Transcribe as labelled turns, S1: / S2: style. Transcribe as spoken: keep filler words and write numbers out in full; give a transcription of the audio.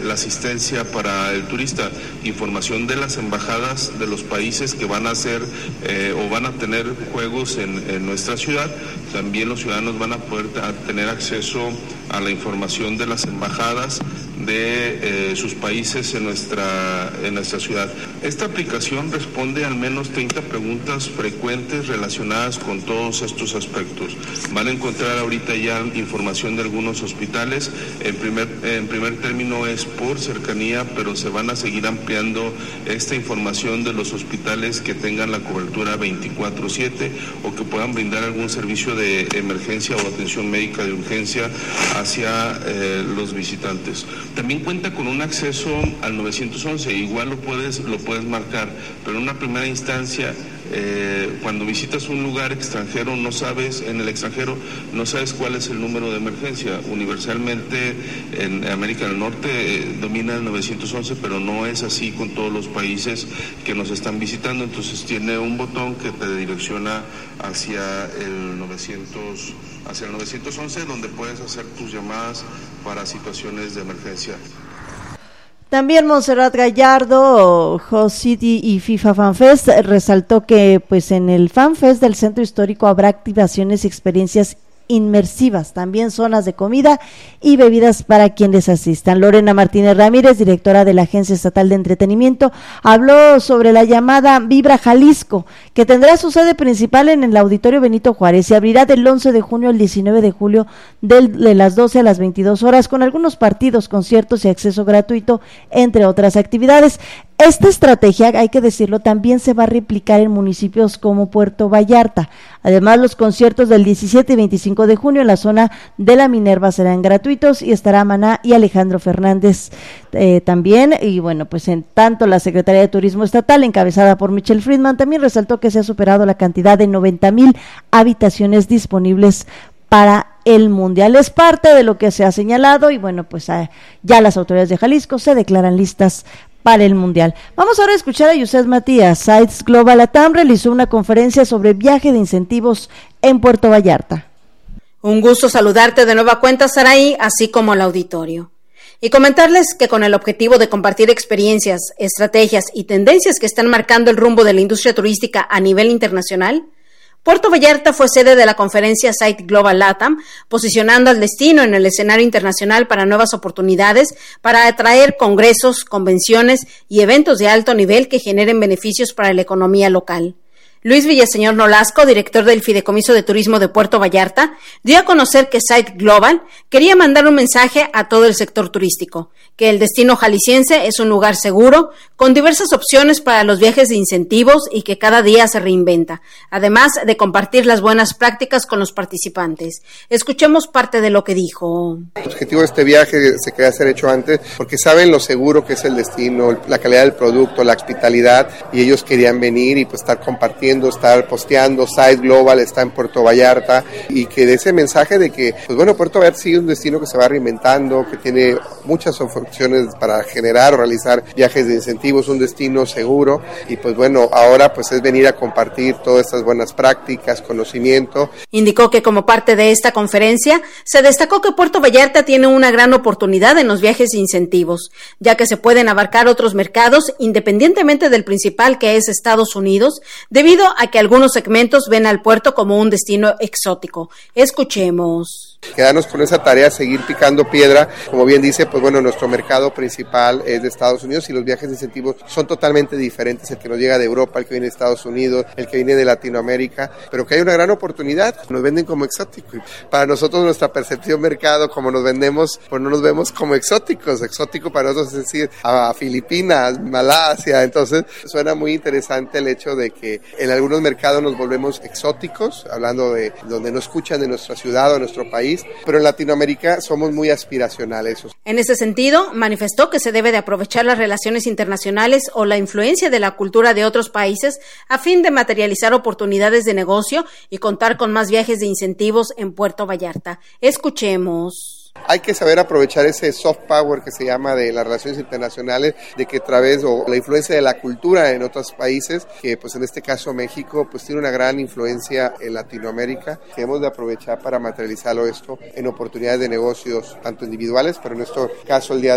S1: la asistencia para el turista, información de las embajadas de los países que van a hacer eh, o van a tener juegos en, en nuestra ciudad. También los ciudadanos van a poder a tener acceso a la información de las embajadas de eh, sus países en nuestra, en nuestra ciudad. Esta aplicación responde al menos treinta preguntas frecuentes relacionadas con todos estos aspectos. Van a encontrar ahorita ya información de algunos hospitales. En primer, en primer término es por cercanía, pero se van a seguir ampliando esta información de los hospitales que tengan la cobertura veinticuatro siete o que puedan brindar algún servicio de emergencia o atención médica de urgencia hacia eh, los visitantes. También cuenta con un acceso al nueve once, igual lo puedes, lo puedes marcar, pero en una primera instancia, eh, cuando visitas un lugar extranjero, no sabes, en el extranjero, no sabes cuál es el número de emergencia. Universalmente en América del Norte eh, domina el nueve once, pero no es así con todos los países que nos están visitando, entonces tiene un botón que te direcciona hacia el novecientos, hacia el nueve once, donde puedes hacer tus llamadas para situaciones de emergencia.
S2: También Montserrat Gallardo, Host City y FIFA FanFest resaltó que pues en el FanFest del Centro Histórico habrá activaciones y experiencias inmersivas, también zonas de comida y bebidas para quienes asistan. Lorena Martínez Ramírez, directora de la Agencia Estatal de Entretenimiento, habló sobre la llamada Vibra Jalisco, que tendrá su sede principal en el Auditorio Benito Juárez y abrirá del once de junio al diecinueve de julio del, de las doce a las veintidós horas, con algunos partidos, conciertos y acceso gratuito, entre otras actividades. Esta estrategia, hay que decirlo, también se va a replicar en municipios como Puerto Vallarta. Además, los conciertos del diecisiete y veinticinco de junio en la zona de la Minerva serán gratuitos y estará Maná y Alejandro Fernández eh, también. Y bueno, pues en tanto la Secretaría de Turismo Estatal, encabezada por Michelle Friedman, también resaltó que se ha superado la cantidad de noventa mil habitaciones disponibles para el Mundial. Es parte de lo que se ha señalado y bueno, pues eh, ya las autoridades de Jalisco se declaran listas para el Mundial. Vamos ahora a escuchar a Yusef Matías. Sites Global Latam realizó una conferencia sobre viaje de incentivos en Puerto Vallarta.
S3: Un gusto saludarte de nueva cuenta, Saraí, así como al auditorio. Y comentarles que con el objetivo de compartir experiencias, estrategias y tendencias que están marcando el rumbo de la industria turística a nivel internacional, Puerto Vallarta fue sede de la conferencia Site Global Latam, posicionando al destino en el escenario internacional para nuevas oportunidades, para atraer congresos, convenciones y eventos de alto nivel que generen beneficios para la economía local. Luis Villaseñor Nolasco, director del Fideicomiso de Turismo de Puerto Vallarta, dio a conocer que Site Global quería mandar un mensaje a todo el sector turístico, que el destino jalisciense es un lugar seguro, con diversas opciones para los viajes de incentivos y que cada día se reinventa, además de compartir las buenas prácticas con los participantes. Escuchemos parte de lo que dijo.
S4: El objetivo de este viaje se quería ser hecho antes porque saben lo seguro que es el destino, la calidad del producto, la hospitalidad, y ellos querían venir y pues estar compartiendo, estar posteando. Site Global está en Puerto Vallarta y que de ese mensaje de que, pues bueno, Puerto Vallarta sigue un destino que se va reinventando, que tiene muchas opciones para generar o realizar viajes de incentivos, un destino seguro, y pues bueno, ahora pues es venir a compartir todas estas buenas prácticas, conocimiento.
S3: Indicó que como parte de esta conferencia se destacó que Puerto Vallarta tiene una gran oportunidad en los viajes de incentivos, ya que se pueden abarcar otros mercados independientemente del principal, que es Estados Unidos, debido a que algunos segmentos ven al puerto como un destino exótico. Escuchemos.
S4: Quedarnos con esa tarea, seguir picando piedra. Como bien dice, pues bueno, nuestro mercado principal es de Estados Unidos y los viajes de incentivos son totalmente diferentes. El que nos llega de Europa, el que viene de Estados Unidos, el que viene de Latinoamérica, pero que hay una gran oportunidad. Nos venden como exótico. Para nosotros, nuestra percepción mercado, como nos vendemos, pues no nos vemos como exóticos. Exótico para nosotros es decir, a Filipinas, Malasia. Entonces, suena muy interesante el hecho de que en algunos mercados nos volvemos exóticos, hablando de donde no escuchan de nuestra ciudad o de nuestro país, pero en Latinoamérica somos muy aspiracionales.
S3: En ese sentido, manifestó que se debe de aprovechar las relaciones internacionales o la influencia de la cultura de otros países a fin de materializar oportunidades de negocio y contar con más viajes de incentivos en Puerto Vallarta. Escuchemos.
S4: Hay que saber aprovechar ese soft power que se llama de las relaciones internacionales, de que a través o la influencia de la cultura en otros países, que pues en este caso México pues tiene una gran influencia en Latinoamérica, que hemos de aprovechar para materializarlo esto en oportunidades de negocios tanto individuales, pero en este caso el día